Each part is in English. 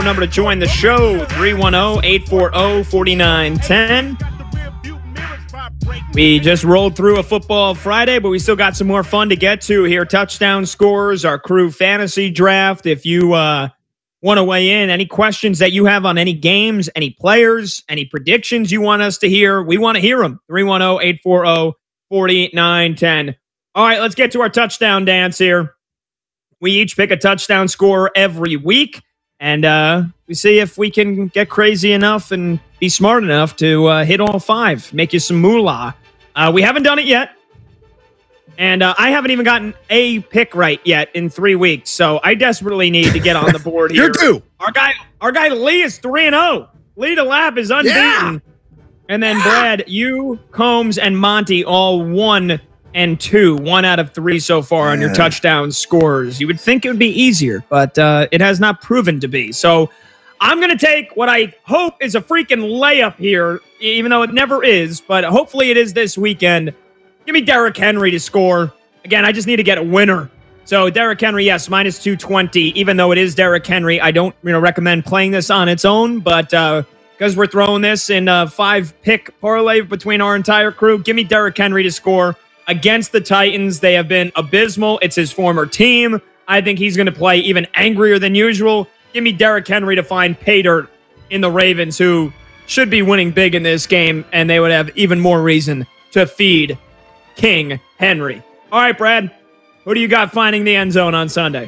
Number to join the show, 310-840-4910. We just rolled through a football Friday, but we still got some more fun to get to here. Touchdown scores, our crew fantasy draft. If you want to weigh in, any questions that you have on any games, any players, any predictions you want us to hear, we want to hear them. 310-840-4910. All right, let's get to our touchdown dance here. We each pick a touchdown scorer every week. And we see if we can get crazy enough and be smart enough to hit all five, make you some moolah. We haven't done it yet. And I haven't even gotten a pick right yet in 3 weeks. So I desperately need to get on the board here. You're due. Our guy Lee is 3-0. Lee DeLapp is unbeaten. Yeah. And then Brad, you, Combs, and Monty all 1 and 2, 1 out of 3 so far on your touchdown scores. You would think it would be easier, but it has not proven to be. So I'm going to take what I hope is a freaking layup here, even though it never is, but hopefully it is this weekend. Give me Derrick Henry to score. Again, I just need to get a winner. So Derrick Henry, yes, minus 220. Even though it is Derrick Henry, I don't recommend playing this on its own, but because we're throwing this in a 5-pick parlay between our entire crew, give me Derrick Henry to score. Against the Titans, they have been abysmal. It's his former team. I think he's going to play even angrier than usual. Give me Derrick Henry to find pay dirt in the Ravens, who should be winning big in this game, and they would have even more reason to feed King Henry. All right, Brad, who do you got finding the end zone on Sunday?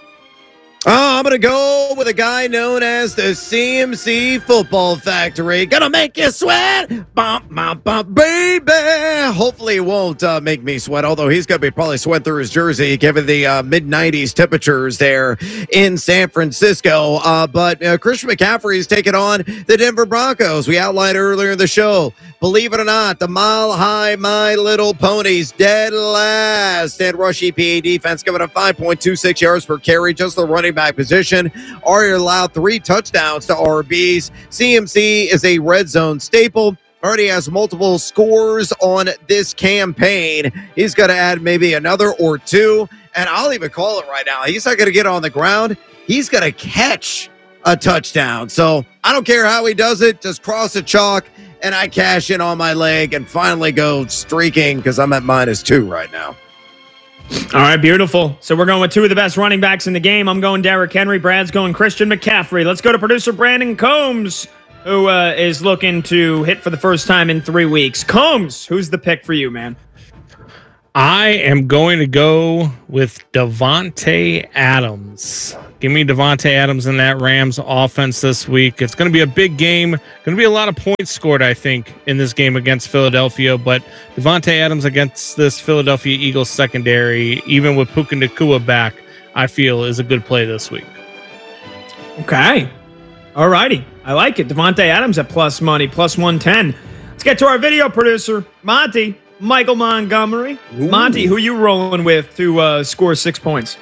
I'm going to go with a guy known as the CMC Football Factory. Gonna make you sweat. Bump, bump, bump, baby. Hopefully it won't make me sweat, although he's going to be probably sweating through his jersey given the mid-90s temperatures there in San Francisco. But Christian McCaffrey is taking on the Denver Broncos. We outlined earlier in the show. Believe it or not, the Mile High My Little Ponies dead last in rush EPA defense, giving up 5.26 yards per carry, just the running back position. Already allowed 3 touchdowns to RBs. CMC is a red zone staple. Already has multiple scores on this campaign. He's going to add maybe another or 2. And I'll even call it right now. He's not going to get on the ground. He's going to catch a touchdown. So I don't care how he does it. Just cross the chalk. And I cash in on my leg and finally go streaking because I'm at -2 right now. All right, beautiful. So we're going with 2 of the best running backs in the game. I'm going Derrick Henry. Brad's going Christian McCaffrey. Let's go to producer Brandon Combs, who is looking to hit for the first time in 3 weeks. Combs, who's the pick for you, man? I am going to go with Davante Adams. Give me Davante Adams in that Rams offense this week. It's going to be a big game. Going to be a lot of points scored, I think, in this game against Philadelphia. But Davante Adams against this Philadelphia Eagles secondary, even with Puka Nacua back, I feel is a good play this week. Okay. All righty. I like it. Davante Adams at plus money, plus 110. Let's get to our video producer, Monty. Michael Montgomery. Ooh. Monty, who you rolling with to score 6 points?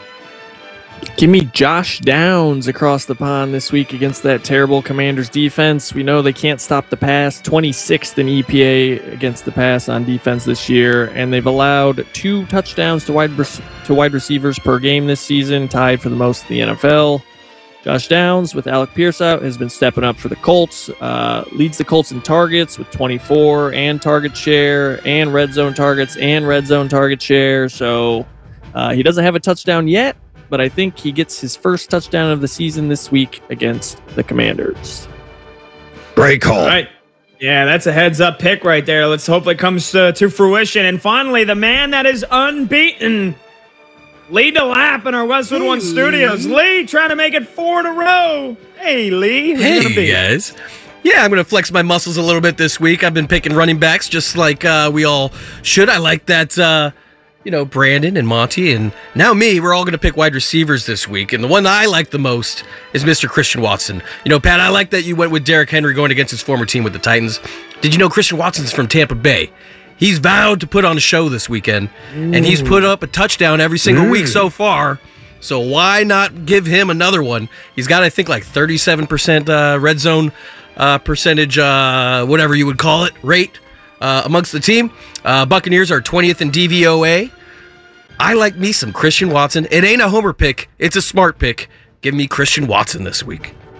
Give me Josh Downs across the pond this week against that terrible Commanders defense. We know they can't stop the pass. 26th in EPA against the pass on defense this year, and they've allowed 2 touchdowns to wide receivers per game this season, tied for the most in the NFL. Josh Downs, with Alec Pierce out, has been stepping up for the Colts. Leads the Colts in targets with 24 and target share and red zone targets and red zone target share. So he doesn't have a touchdown yet, but I think he gets his first touchdown of the season this week against the Commanders. Great call. All right. Yeah, that's a heads-up pick right there. Let's hope it comes to fruition. And finally, the man that is unbeaten, Lee DeLapp in our Westwood One Studios. Lee trying to make it 4 in a row. Hey, Lee. Hey, guys. Yeah, I'm going to flex my muscles a little bit this week. I've been picking running backs just like we all should. I like that, Brandon and Monty and now me. We're all going to pick wide receivers this week. And the one that I like the most is Mr. Christian Watson. Pat, I like that you went with Derrick Henry going against his former team with the Titans. Did you know Christian Watson's from Tampa Bay? He's vowed to put on a show this weekend, and he's put up a touchdown every single week so far. So why not give him another one? He's got, I think, like 37% red zone percentage, whatever you would call it, rate amongst the team. Buccaneers are 20th in DVOA. I like me some Christian Watson. It ain't a homer pick. It's a smart pick. Give me Christian Watson this week.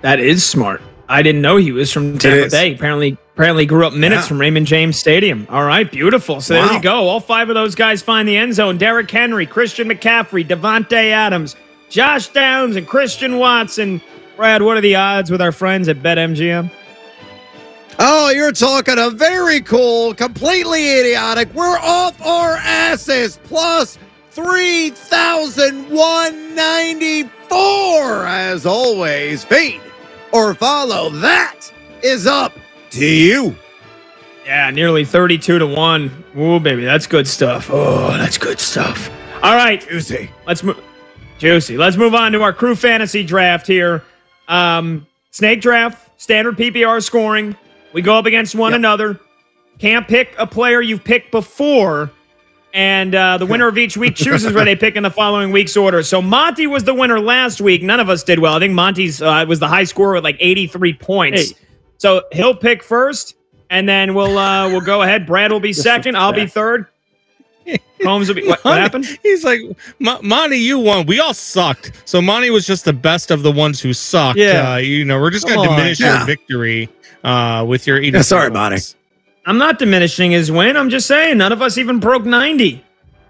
That is smart. I didn't know he was from Tampa Bay. Apparently grew up minutes from Raymond James Stadium. All right, beautiful. So there you go. All 5 of those guys find the end zone. Derrick Henry, Christian McCaffrey, Davante Adams, Josh Downs, and Christian Watson. Brad, what are the odds with our friends at BetMGM? Oh, you're talking a very cool, completely idiotic. We're off our asses. Plus 3,194. As always, feed or follow. That is up to you. Yeah, nearly 32-1. Ooh, baby, that's good stuff. Oh, that's good stuff. All right, Juicy. Let's move on to our crew fantasy draft here. Snake draft, standard PPR scoring. We go up against one another. Can't pick a player you've picked before. And the winner of each week chooses where they pick in the following week's order. So Monty was the winner last week. None of us did well. I think Monty's was the high scorer with like 83 points. Hey. So he'll pick first, and then we'll go ahead. Brad will be second. I'll be third. Combs will be. What happened? He's like, Monty, you won. We all sucked. So Monty was just the best of the ones who sucked. Yeah. We're just going to diminish your victory with your 80. Sorry, Monty. I'm not diminishing his win. I'm just saying none of us even broke 90.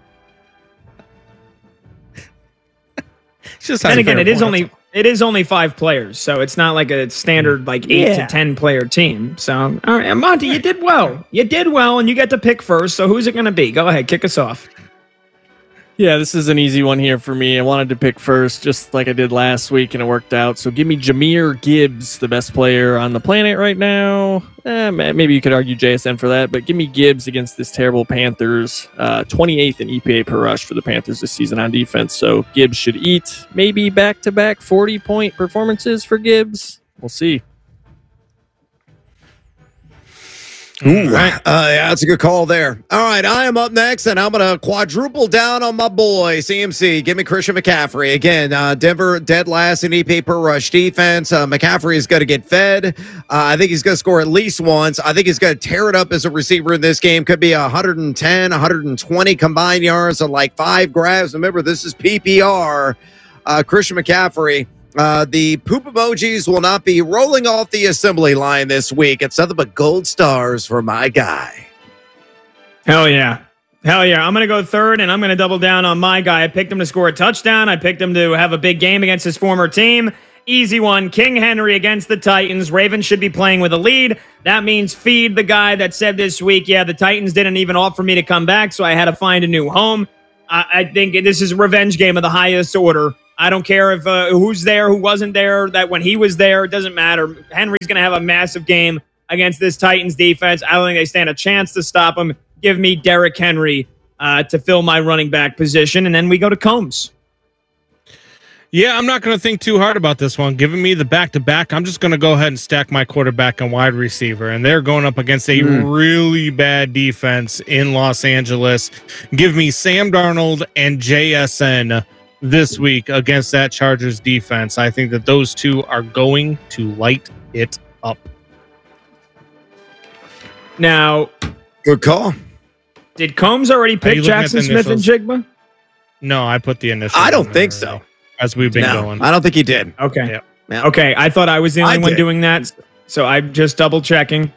And again, it is only 5 players, so it's not like a standard like 8 to 10 player team. So, all right, Monty, you did well. You did well, and you get to pick first. So, who's it going to be? Go ahead, kick us off. Yeah, this is an easy one here for me. I wanted to pick first, just like I did last week, and it worked out. So give me Jahmyr Gibbs, the best player on the planet right now. Maybe you could argue JSN for that, but give me Gibbs against this terrible Panthers. 28th in EPA per rush for the Panthers this season on defense. So Gibbs should eat. Maybe back-to-back 40-point performances for Gibbs. We'll see. Ooh, yeah, that's a good call there. All right, I am up next, and I'm going to quadruple down on my boy, CMC. Give me Christian McCaffrey. Again, Denver dead last in EP per rush defense. McCaffrey is going to get fed. I think he's going to score at least once. I think he's going to tear it up as a receiver in this game. Could be 110, 120 combined yards and like 5 grabs. Remember, this is PPR. Christian McCaffrey. The poop emojis will not be rolling off the assembly line this week. It's nothing but gold stars for my guy. Hell yeah. I'm going to go third, and I'm going to double down on my guy. I picked him to score a touchdown. I picked him to have a big game against his former team. Easy one. King Henry against the Titans. Ravens should be playing with a lead. That means feed the guy that said this week, yeah, the Titans didn't even offer me to come back, so I had to find a new home. I think this is a revenge game of the highest order. I don't care if who's there, who wasn't there, that when he was there, it doesn't matter. Henry's going to have a massive game against this Titans defense. I don't think they stand a chance to stop him. Give me Derrick Henry to fill my running back position, and then we go to Combs. Yeah, I'm not going to think too hard about this one. Giving me the back-to-back, I'm just going to go ahead and stack my quarterback and wide receiver, and they're going up against a really bad defense in Los Angeles. Give me Sam Darnold and JSN this week against that Chargers defense. I think that those two are going to light it up. Now, good call. Did Combs already pick Jackson Smith and Jigba? No, I put the initial. I don't think so. As we've been going. I don't think he did. Okay. Yeah. Okay, I thought I was the only one doing that, so I'm just double checking.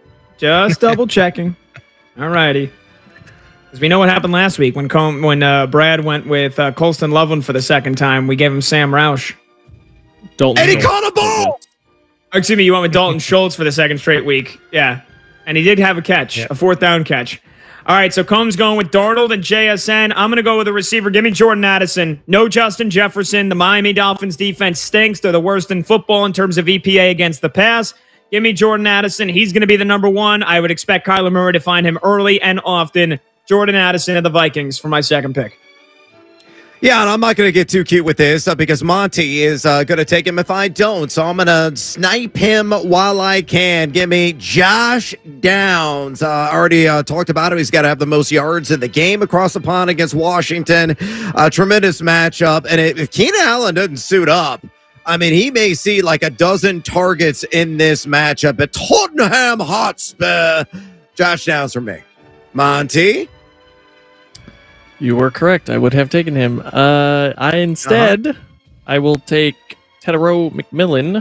All righty. Because we know what happened last week when Brad went with Colston Loveland for the second time. We gave him Sam Roush. And he caught a ball! Excuse me, you went with Dalton Schultz for the second straight week. Yeah. And he did have a catch, a 4th down catch. All right, so Combs going with Darnold and JSN. I'm going to go with a receiver. Give me Jordan Addison. No Justin Jefferson. The Miami Dolphins defense stinks. They're the worst in football in terms of EPA against the pass. Give me Jordan Addison. He's going to be the number 1. I would expect Kyler Murray to find him early and often. Jordan Addison of the Vikings for my second pick. Yeah, and I'm not going to get too cute with this because Monty is going to take him if I don't. So I'm going to snipe him while I can. Give me Josh Downs. I already talked about him. He's got to have the most yards in the game across the pond against Washington. Tremendous matchup. And if Keenan Allen doesn't suit up, I mean, he may see like a dozen targets in this matchup at Tottenham Hotspur. Josh Downs for me. Monty? You were correct. I would have taken him. I will take Tedero McMillan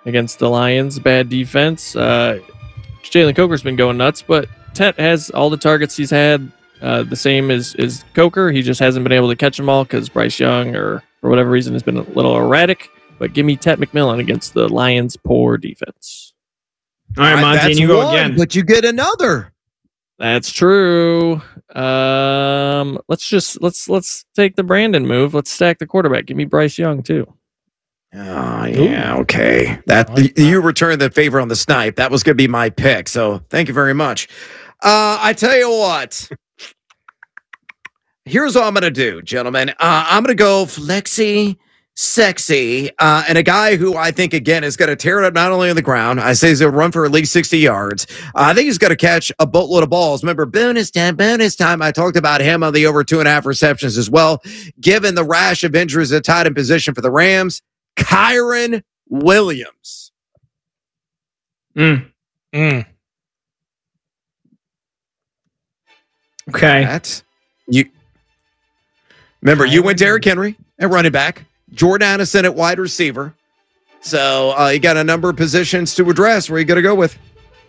against the Lions. Bad defense. Jalen Coker's been going nuts, but Tet has all the targets he's had. The same as Coker. He just hasn't been able to catch them all because Bryce Young, or for whatever reason, has been a little erratic. But give me Tet McMillan against the Lions' poor defense. All right, Monty, and you go again. But you get another. That's true. Let's take the Brandon move. Let's stack the quarterback. Give me Bryce Young too. Oh, yeah, okay. You returned the favor on the snipe. That was going to be my pick, so thank you very much. I tell you what. Here's what I'm going to do, gentlemen. I'm going to go flexy, sexy, and a guy who I think, again, is going to tear it up not only on the ground. I say he's going to run for at least 60 yards. I think he's going to catch a boatload of balls. Remember, bonus time. I talked about him on the over 2.5 receptions as well. Given the rash of injuries at tight end position for the Rams, Kyren Williams. Okay. Remember, you went Derrick Henry at running back, Jordan Addison at wide receiver. So you got a number of positions to address. Where are you going to go with?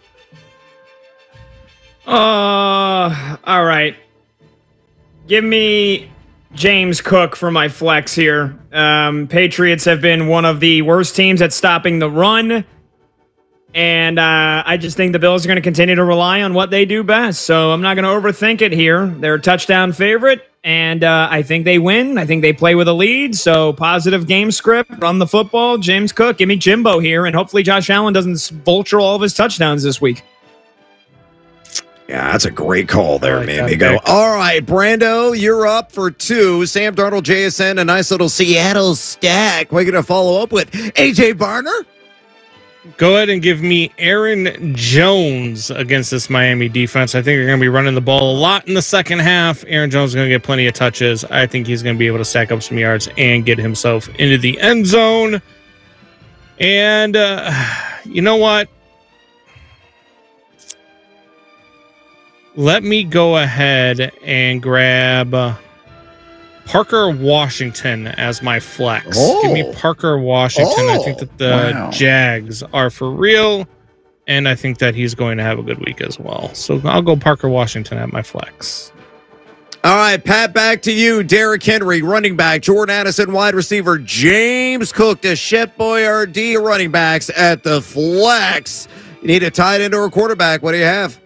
All right. Give me James Cook for my flex here. Patriots have been one of the worst teams at stopping the run. And I just think the Bills are going to continue to rely on what they do best. So I'm not going to overthink it here. They're a touchdown favorite, and I think they win. I think they play with a lead. So positive game script, run the football. James Cook, give me Jimbo here, and hopefully Josh Allen doesn't vulture all of his touchdowns this week. Yeah, that's a great call there, man. Go. All right, Brando, you're up for 2. Sam Darnold, JSN, a nice little Seattle stack. We're going to follow up with AJ Barner. Go ahead and give me Aaron Jones against this Miami defense. I think they're going to be running the ball a lot in the second half. Aaron Jones is going to get plenty of touches. I think he's going to be able to stack up some yards and get himself into the end zone. And you know what? Let me go ahead and grab Parker Washington as my flex. Give me Parker Washington. I think that the Jags are for real, and I think that he's going to have a good week as well. So I'll go Parker Washington at my flex. All right, Pat, back to you. Derrick Henry, running back. Jordan Addison, wide receiver. James Cook, the Shep Boyardee running backs at the flex. You need a tight end or a quarterback. What do you have?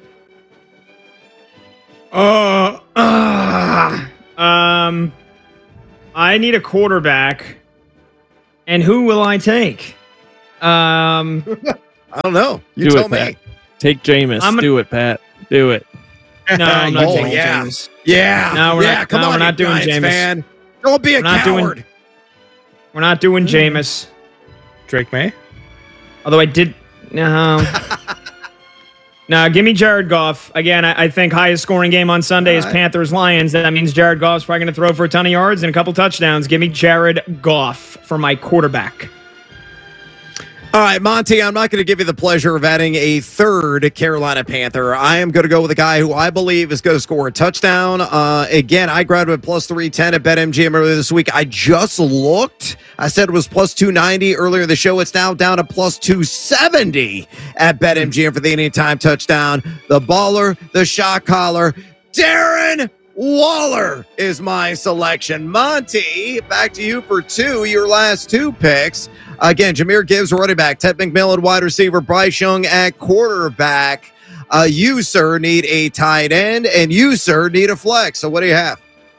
I need a quarterback, and who will I take? I don't know. You tell me. Pat. Take Jameis. Do it, Pat. Do it. No, I'm not taking Jameis. Yeah. No, we're not doing Jameis. Fan. Don't be a coward. We're not doing Jameis. Drake May? Although I did... No. No, give me Jared Goff. Again, I think highest scoring game on Sunday is Panthers-Lions. That means Jared Goff's probably going to throw for a ton of yards and a couple touchdowns. Give me Jared Goff for my quarterback. All right, Monty, I'm not going to give you the pleasure of adding a third Carolina Panther. I am going to go with a guy who I believe is going to score a touchdown. Again, I grabbed him at plus 310 at BetMGM earlier this week. I just looked. I said it was plus 290 earlier in the show. It's now down to plus 270 at BetMGM for the anytime touchdown. The baller, the shot caller, Darren Waller is my selection. Monty, back to you for 2, your last 2 picks. Again, Jahmyr Gibbs, running back. Ted McMillan, wide receiver. Bryce Young at quarterback. You, sir, need a tight end, and you, sir, need a flex. So what do you have?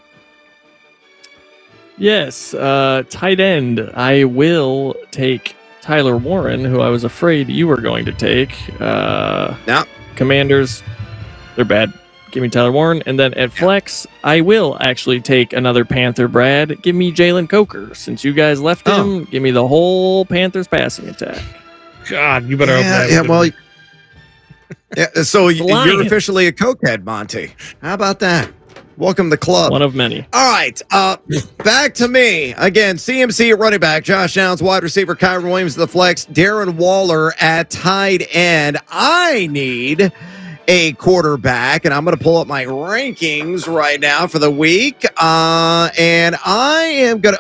Yes, tight end. I will take Tyler Warren, who I was afraid you were going to take. No. Commanders, they're bad. Give me Tyler Warren. And then at flex, I will actually take another Panther, Brad. Give me Jalen Coker. Since you guys left him, give me the whole Panthers passing attack. God, you better open that. So you're officially a cokehead, Monty. How about that? Welcome to the club. One of many. All right. Back to me. Again, CMC at running back. Josh Downs, wide receiver. Kyren Williams, the flex. Darren Waller at tight end. I need a quarterback, and I'm going to pull up my rankings right now for the week. And I am going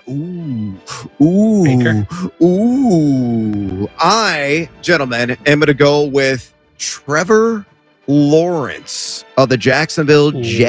to, I, gentlemen, am going to go with Trevor Lawrence of the Jacksonville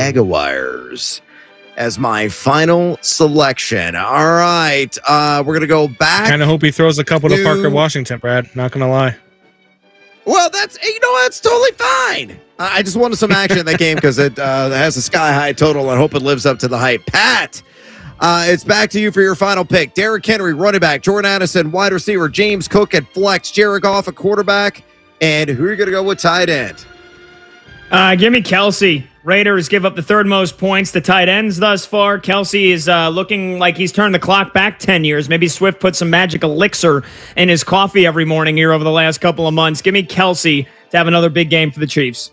Jaguars as my final selection. All right. We're going to go back. Kind of hope he throws a couple to Parker Washington, Brad. Not going to lie. Well, that's totally fine. I just wanted some action in that game because it has a sky-high total. I hope it lives up to the hype. Pat, it's back to you for your final pick. Derrick Henry, running back. Jordan Addison, wide receiver. James Cook at flex. Jared Goff, a quarterback. And who are you going to go with tight end? Give me Kelsey. Raiders give up the third most points to tight ends thus far. Kelsey is looking like he's turned the clock back 10 years. Maybe Swift put some magic elixir in his coffee every morning here over the last couple of months. Give me Kelsey to have another big game for the Chiefs.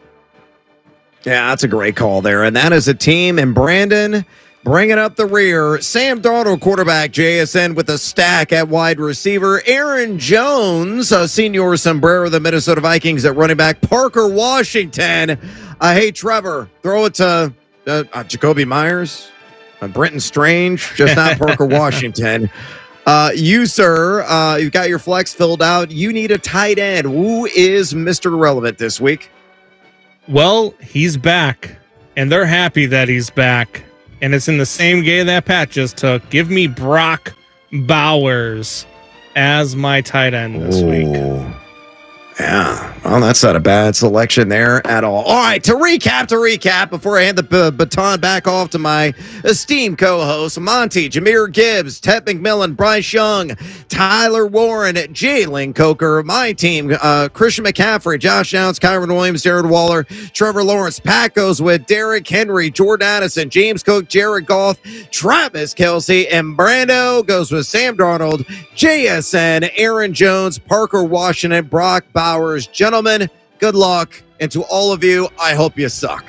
Yeah, that's a great call there. And that is a team. And Brandon bringing up the rear. Sam Darnold, quarterback. JSN with a stack at wide receiver. Aaron Jones, Senor Sombrero, the Minnesota Vikings at running back. Parker Washington. Hey, Trevor, throw it to Jacoby Myers, Brenton Strange, just not Parker Washington. You, sir, you've got your flex filled out. You need a tight end. Who is Mr. Relevant this week? Well, he's back, and they're happy that he's back. And it's in the same game that Pat just took. Give me Brock Bowers as my tight end this week. Yeah, well, that's not a bad selection there at all. All right, to recap, before I hand the baton back off to my esteemed co-hosts, Monty, Jahmyr Gibbs, Ted McMillan, Bryce Young, Tyler Warren, Jalen Coker, my team, Christian McCaffrey, Josh Downs, Kyron Williams, Jared Waller, Trevor Lawrence. Pat goes with Derrick Henry, Jordan Addison, James Cook, Jared Goff, Travis Kelce, and Brando goes with Sam Darnold, JSN, Aaron Jones, Parker Washington, Brock Bowers. Gentlemen, good luck. And to all of you, I hope you suck.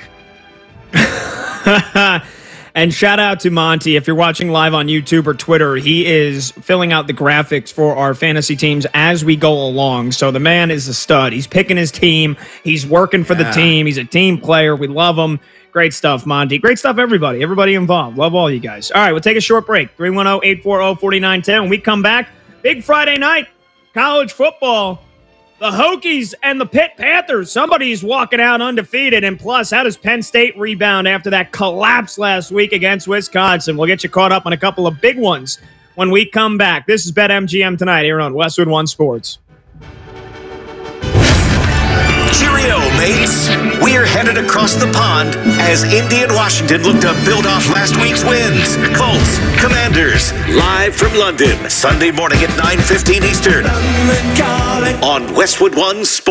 And shout out to Monty. If you're watching live on YouTube or Twitter, he is filling out the graphics for our fantasy teams as we go along. So the man is a stud. He's picking his team. He's working for the team. He's a team player. We love him. Great stuff, Monty. Great stuff, everybody. Everybody involved. Love all you guys. All right, we'll take a short break. 310-840-4910. When we come back, big Friday night, college football. The Hokies and the Pitt Panthers. Somebody's walking out undefeated. And plus, how does Penn State rebound after that collapse last week against Wisconsin? We'll get you caught up on a couple of big ones when we come back. This is BetMGM tonight here on Westwood One Sports. Cheerio, mates. We're headed across the pond as Indy and Washington look to build off last week's wins. Colts, Commanders, live from London, Sunday morning at 9:15 Eastern on Westwood One Sports.